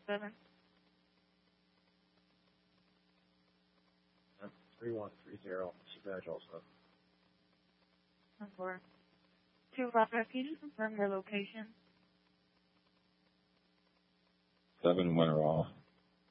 7. 3130, Badge also. 4. 2 Lafayette, can you confirm your location? 7 Winterall.